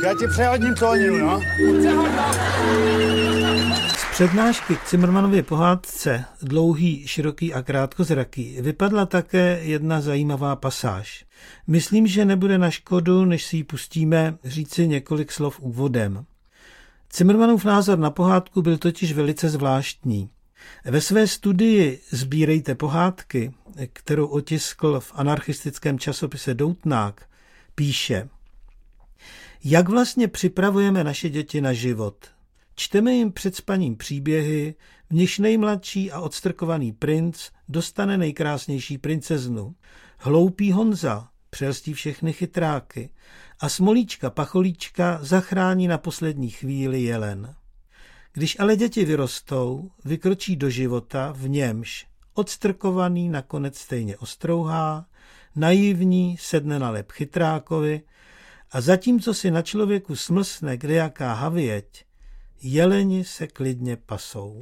Já ti přehodním tóninu, no. Z přednášky k Cimrmanově pohádce Dlouhý, široký a krátkozraký vypadla také jedna zajímavá pasáž. Myslím, že nebude na škodu, než si ji pustíme, říci několik slov úvodem. Cimrmanův názor na pohádku byl totiž velice zvláštní. Ve své studii Sbírejte pohádky, kterou otiskl v anarchistickém časopise Doutnák, píše: Jak vlastně připravujeme naše děti na život? Čteme jim před spaním příběhy, v nichž nejmladší a odstrkovaný princ dostane nejkrásnější princeznu. Hloupý Honza přelstí všechny chytráky a Smolíčka Pacholíčka zachrání na poslední chvíli jelen. Když ale děti vyrostou, vykročí do života, v němž odstrkovaný nakonec stejně ostrouhá, naivní sedne na lep chytrákovi a zatímco si na člověku smlsne kdejaká havěť, jeleni se klidně pasou.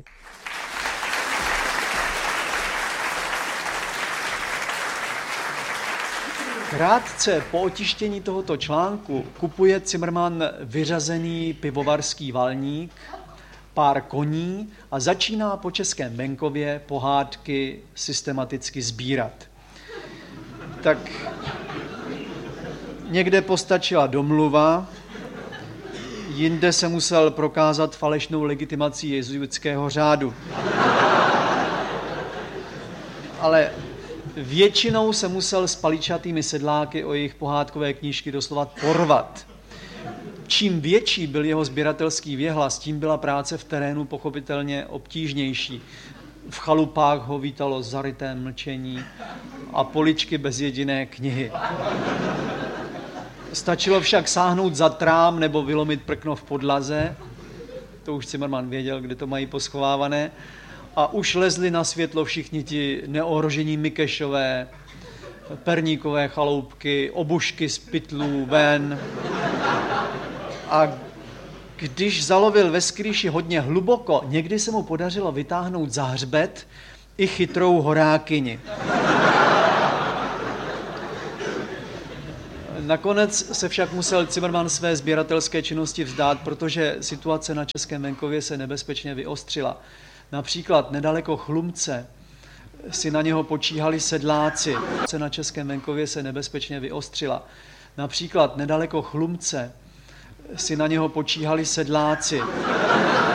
Krátce po otištění tohoto článku kupuje Cimrman vyřazený pivovarský valník, pár koní a začíná po českém venkově pohádky systematicky sbírat. Tak někde postačila domluva, jinde se musel prokázat falešnou legitimací jezuitského řádu. Ale většinou se musel s paličatými sedláky o jejich pohádkové knížky doslova porvat. Čím větší byl jeho sběratelský věhlas, tím byla práce v terénu pochopitelně obtížnější. V chalupách ho vítalo zaryté mlčení a poličky bez jediné knihy. Stačilo však sáhnout za trám nebo vylomit prkno v podlaze, to už Cimrman věděl, kde to mají poschovávané, a už lezli na světlo všichni ti neohrožení Mikešové, perníkové chaloupky, obušky z pytlů ven. A když zalovil ve skrýši hodně hluboko, někdy se mu podařilo vytáhnout za hřbet i chytrou horákyni. Nakonec se však musel Cimrman své sběratelské činnosti vzdát, protože situace na českém venkově se nebezpečně vyostřila. Například nedaleko Chlumce si na něho počíhali sedláci. Na českém venkově se nebezpečně vyostřila. Například nedaleko Chlumce si na něho počíhali sedláci.